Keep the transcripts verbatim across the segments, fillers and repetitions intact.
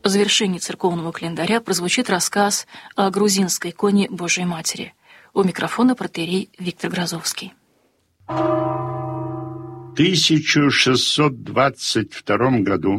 В завершении церковного календаря прозвучит рассказ о грузинской иконе Божией Матери. У микрофона протоиерей Виктор Грозовский. В тысяча шестьсот двадцать втором году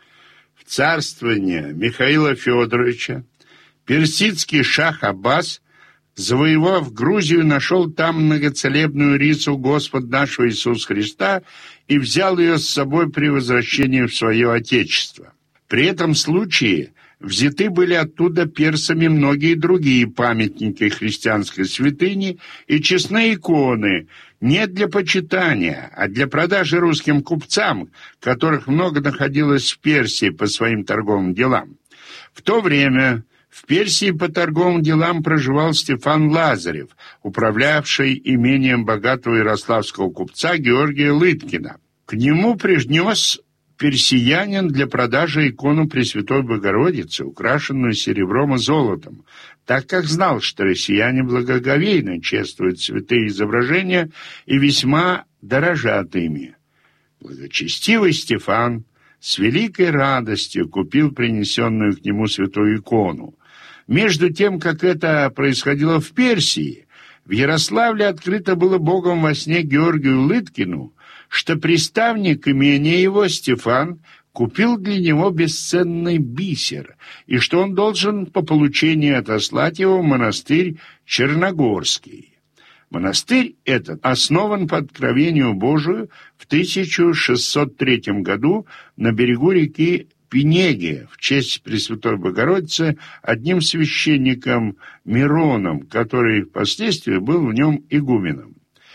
в царствование Михаила Федоровича персидский шах Аббас, завоевав Грузию, нашел там многоцелебную ризу Господа нашего Иисуса Христа и взял ее с собой при возвращении в свое отечество. При этом случае взяты были оттуда персами многие другие памятники христианской святыни и честные иконы, не для почитания, а для продажи русским купцам, которых много находилось в Персии по своим торговым делам. В то время в Персии по торговым делам проживал Стефан Лазарев, управлявший имением богатого ярославского купца Георгия Лыткина. К нему принес персиянин для продажи икону Пресвятой Богородицы, украшенную серебром и золотом, так как знал, что россияне благоговейно чествуют святые изображения и весьма дорожат ими. Благочестивый Стефан с великой радостью купил принесенную к нему святую икону. Между тем, как это происходило в Персии, в Ярославле открыто было Богом во сне Георгию Лыткину, что приставник имения его, Стефан, купил для него бесценный бисер, и что он должен по получении отослать его в монастырь Черногорский. Монастырь этот основан по откровению Божию в тысяча шестьсот третьем году на берегу реки Пенеги в честь Пресвятой Богородицы одним священником Мироном, который впоследствии был в нем игуменом.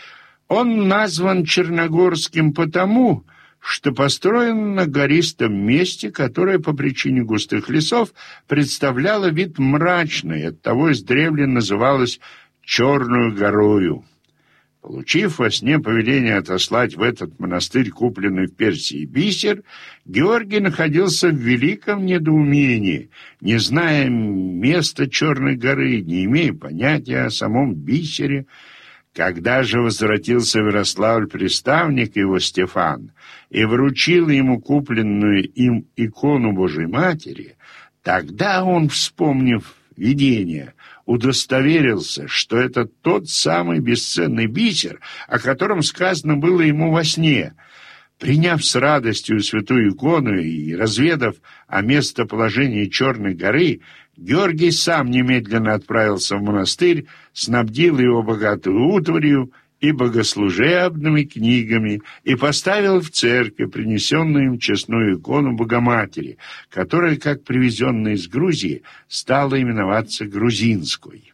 Он назван Черногорским потому, что построен на гористом месте, которое по причине густых лесов представляло вид мрачный, оттого издревле называлось Черную горою. Получив во сне повеление отослать в этот монастырь купленный в Персии бисер, Георгий находился в великом недоумении, не зная места Черной горы, не имея понятия о самом бисере. Когда же возвратился в Ярославль приставник его Стефан и вручил ему купленную им икону Божией Матери, тогда он, вспомнив видение, удостоверился, что это тот самый бесценный бисер, о котором сказано было ему во сне. Приняв с радостью святую икону и разведав о местоположении Черной горы, Георгий сам немедленно отправился в монастырь, снабдил его богатой утварью и богослужебными книгами и поставил в церковь принесенную им честную икону Богоматери, которая, как привезенная из Грузии, стала именоваться грузинской.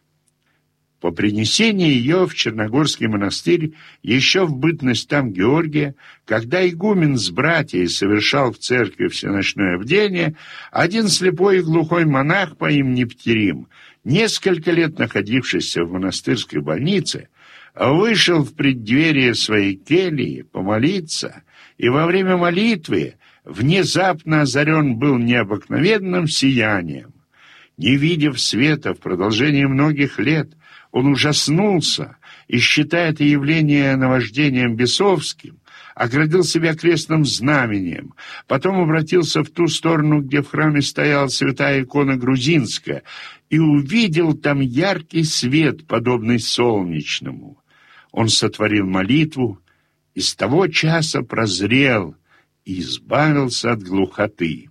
По принесении ее в Черногорский монастырь еще в бытность там Георгия, когда игумен с братьями совершал в церкви всеночное бдение, один слепой и глухой монах по имени Птерим, несколько лет находившийся в монастырской больнице, вышел в преддверие своей кельи помолиться, и во время молитвы внезапно озарен был необыкновенным сиянием. Не видев света в продолжении многих лет, он ужаснулся и, считая это явление наваждением бесовским, оградил себя крестным знамением, потом обратился в ту сторону, где в храме стояла святая икона грузинская, и увидел там яркий свет, подобный солнечному. Он сотворил молитву, и с того часа прозрел и избавился от глухоты.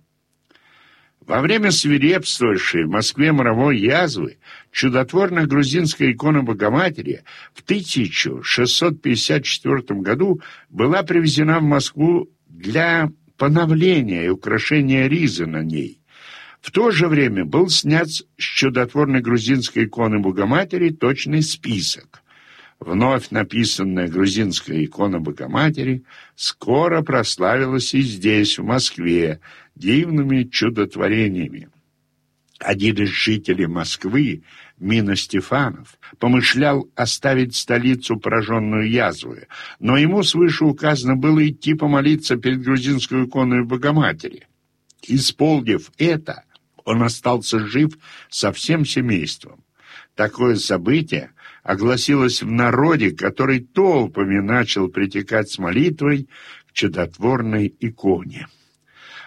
Во время свирепствовавшей в Москве моровой язвы чудотворная грузинская икона Богоматери в тысяча шестьсот пятьдесят четвёртом году была привезена в Москву для поновления и украшения ризы на ней. В то же время был снят с чудотворной грузинской иконы Богоматери точный список. Вновь написанная грузинская икона Богоматери скоро прославилась и здесь, в Москве, дивными чудотворениями. Один из жителей Москвы, Мина Стефанов, помышлял оставить столицу, пораженную язвой, но ему свыше указано было идти помолиться перед грузинской иконой Богоматери. Исполнив это, он остался жив со всем семейством. Такое событие огласилось в народе, который толпами начал притекать с молитвой к чудотворной иконе.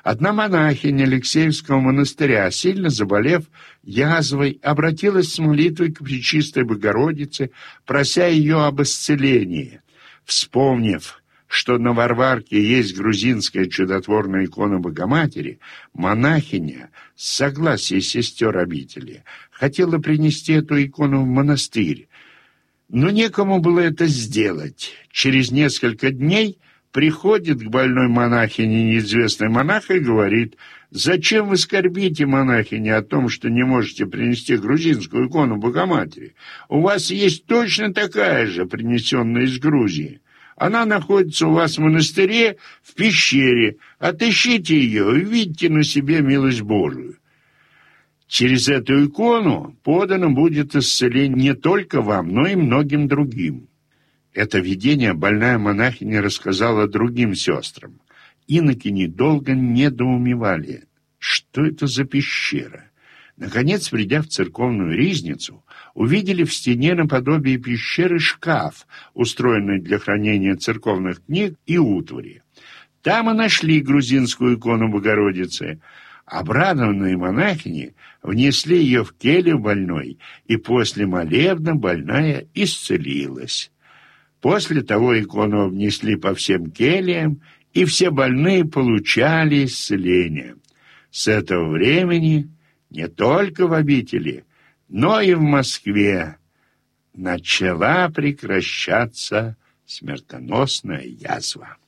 Одна монахиня Алексеевского монастыря, сильно заболев язвой, обратилась с молитвой к Пречистой Богородице, прося ее об исцелении. Вспомнив, что на Варварке есть грузинская чудотворная икона Богоматери, монахиня, с согласия сестер обители, хотела принести эту икону в монастырь. Но некому было это сделать. Через несколько дней приходит к больной монахине неизвестный монах и говорит: «Зачем вы скорбите, монахиня, о том, что не можете принести грузинскую икону Богоматери? У вас есть точно такая же, принесенная из Грузии. Она находится у вас в монастыре, в пещере. Отыщите ее и видите на себе милость Божию. Через эту икону подано будет исцеление не только вам, но и многим другим». Это видение больная монахиня рассказала другим сестрам. Инокини долго недоумевали, что это за пещера. Наконец, придя в церковную ризницу, увидели в стене наподобие пещеры шкаф, устроенный для хранения церковных книг и утвари. Там и нашли грузинскую икону Богородицы. Обрадованные монахини внесли ее в келью больной, и после молебна больная исцелилась. После того икону обнесли по всем кельям, и все больные получали исцеление. С этого времени не только в обители, но и в Москве начала прекращаться смертоносная язва.